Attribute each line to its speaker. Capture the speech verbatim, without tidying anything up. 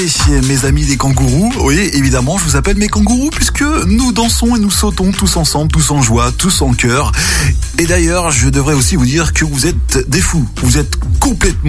Speaker 1: Allez, mes amis les kangourous, oui, évidemment, je vous appelle mes kangourous puisque nous dansons et nous sautons tous ensemble, tous en joie, tous en cœur. Et d'ailleurs, je devrais aussi vous dire que vous êtes des fous, vous êtes complètement